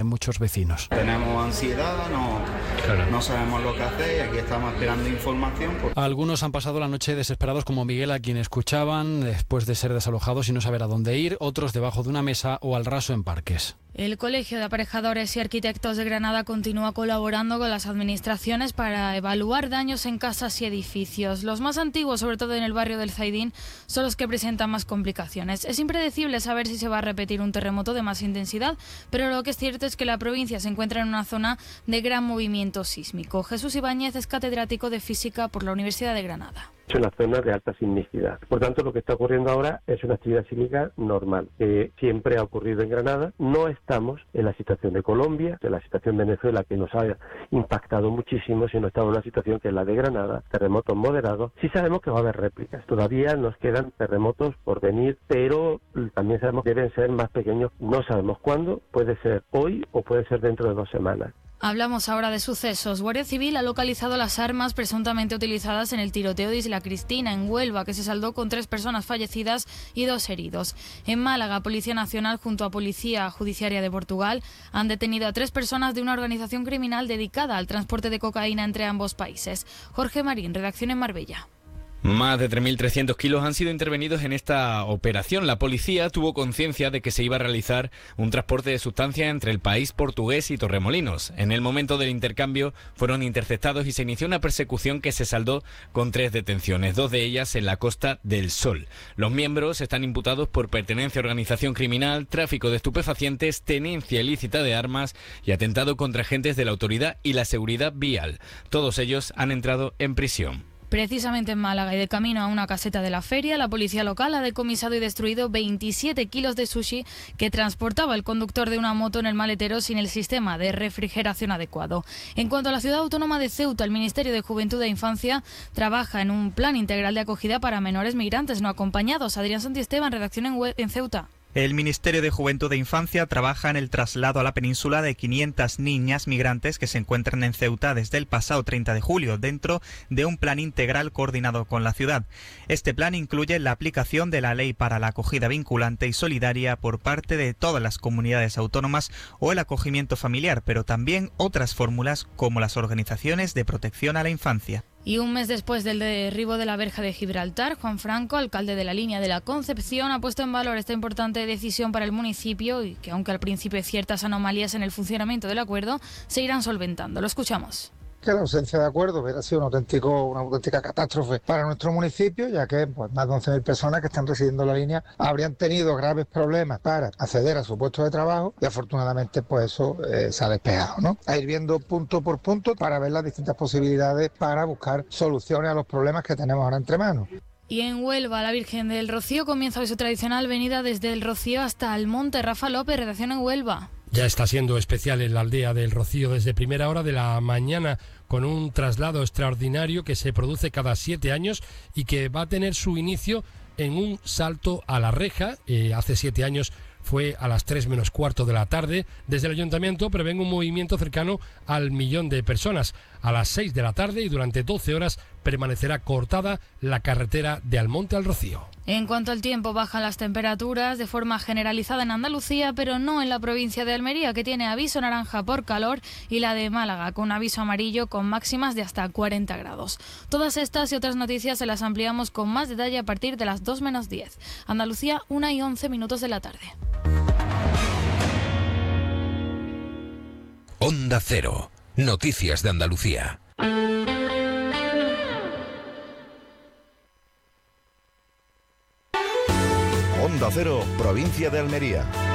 muchos vecinos. Tenemos ansiedad, no sabemos lo que hacer y aquí estamos esperando información. Algunos han pasado la noche desesperados, como Miguel, a quien escuchaban, después de ser desalojados y no saber a dónde ir, otros debajo de una mesa o al raso en parques. El Colegio de Aparejadores y Arquitectos de Granada continúa colaborando con las administraciones para evaluar daños en casas y edificios. Los más antiguos, sobre todo en el barrio del Zaidín, son los que presentan más complicaciones. Es impredecible saber si se va a repetir un terremoto de más intensidad, pero lo que es cierto es que la provincia se encuentra en una zona de gran movimiento sísmico. Jesús Ibáñez es catedrático de Física por la Universidad de Granada. Es una zona de alta sismicidad. Por tanto, lo que está ocurriendo ahora es una actividad sísmica normal, que siempre ha ocurrido en Granada. No estamos en la situación de Colombia, en la situación de Venezuela, que nos ha impactado muchísimo, sino estamos en una situación que es la de Granada, terremotos moderados. Sí sabemos que va a haber réplicas. Todavía nos quedan terremotos por venir, pero también sabemos que deben ser más pequeños. No sabemos cuándo, puede ser hoy o puede ser dentro de 2 semanas. Hablamos ahora de sucesos. Guardia Civil ha localizado las armas presuntamente utilizadas en el tiroteo de Isla Cristina, en Huelva, que se saldó con 3 personas fallecidas y 2 heridos. En Málaga, Policía Nacional junto a Policía Judiciaria de Portugal han detenido a 3 personas de una organización criminal dedicada al transporte de cocaína entre ambos países. Jorge Marín, redacción en Marbella. Más de 3.300 kilos han sido intervenidos en esta operación. La policía tuvo conciencia de que se iba a realizar un transporte de sustancias entre el país portugués y Torremolinos. En el momento del intercambio fueron interceptados y se inició una persecución que se saldó con 3 detenciones, 2 de ellas en la Costa del Sol. Los miembros están imputados por pertenencia a organización criminal, tráfico de estupefacientes, tenencia ilícita de armas y atentado contra agentes de la autoridad y la seguridad vial. Todos ellos han entrado en prisión. Precisamente en Málaga y de camino a una caseta de la feria, la policía local ha decomisado y destruido 27 kilos de sushi que transportaba el conductor de una moto en el maletero sin el sistema de refrigeración adecuado. En cuanto a la ciudad autónoma de Ceuta, el Ministerio de Juventud e Infancia trabaja en un plan integral de acogida para menores migrantes no acompañados. Adrián Santiesteban, redacción en Ceuta. El Ministerio de Juventud e Infancia trabaja en el traslado a la península de 500 niñas migrantes que se encuentran en Ceuta desde el pasado 30 de julio, dentro de un plan integral coordinado con la ciudad. Este plan incluye la aplicación de la Ley para la Acogida Vinculante y Solidaria por parte de todas las comunidades autónomas o el acogimiento familiar, pero también otras fórmulas como las organizaciones de protección a la infancia. Y un mes después del derribo de la verja de Gibraltar, Juan Franco, alcalde de la Línea de la Concepción, ha puesto en valor esta importante decisión para el municipio y que, aunque al principio hay ciertas anomalías en el funcionamiento del acuerdo, se irán solventando. Lo escuchamos. Que la ausencia de acuerdo hubiera sido una auténtica catástrofe para nuestro municipio, ya que más de 11.000 personas que están residiendo en la línea habrían tenido graves problemas para acceder a su puesto de trabajo y afortunadamente pues eso se ha despejado, ¿no? A ir viendo punto por punto para ver las distintas posibilidades para buscar soluciones a los problemas que tenemos ahora entre manos. Y en Huelva, la Virgen del Rocío comienza hoy su tradicional venida desde el Rocío hasta el Monte. Rafa López, redacción en Huelva. Ya está siendo especial en la aldea del Rocío desde primera hora de la mañana, con un traslado extraordinario que se produce cada 7 años y que va a tener su inicio en un salto a la reja. Hace 7 años fue a las 3 menos cuarto de la tarde. Desde el ayuntamiento prevén un movimiento cercano al 1.000.000 de personas. A las 6 de la tarde y durante 12 horas permanecerá cortada la carretera de Almonte al Rocío. En cuanto al tiempo, bajan las temperaturas de forma generalizada en Andalucía, pero no en la provincia de Almería, que tiene aviso naranja por calor, y la de Málaga, con aviso amarillo con máximas de hasta 40 grados. Todas estas y otras noticias se las ampliamos con más detalle a partir de las 2 menos 10. Andalucía, 1:11 de la tarde. Onda Cero. Noticias de Andalucía. Onda Cero, provincia de Almería.